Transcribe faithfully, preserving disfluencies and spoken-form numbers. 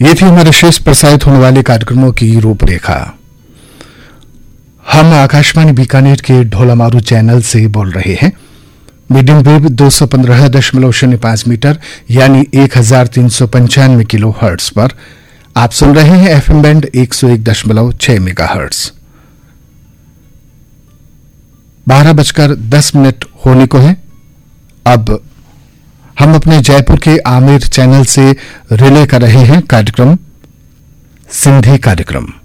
ये थी हमारे शेष प्रसारित होने वाले कार्यक्रमों की रूपरेखा। हम आकाशवाणी बीकानेर के ढोलामारू चैनल से बोल रहे हैं। मीडियम वेव दो सौ पंद्रह दशमलव शून्य पांच मीटर यानी एक हजार तीन सौ पंचानवे किलो हर्ट्स पर आप सुन रहे हैं एफएम बैंड एक सौ एक दशमलव छह मेगा हर्ट्स। बारह बजकर दस मिनट होने को है। अब हम अपने जयपुर के आमिर चैनल से रिले कर रहे हैं कार्यक्रम सिंधी कार्यक्रम।